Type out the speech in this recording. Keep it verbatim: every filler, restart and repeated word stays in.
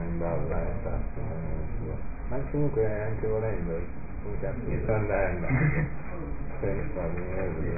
in balla, esatto. Ma comunque anche volendo, comunque mi sta andando. Sì, va bene.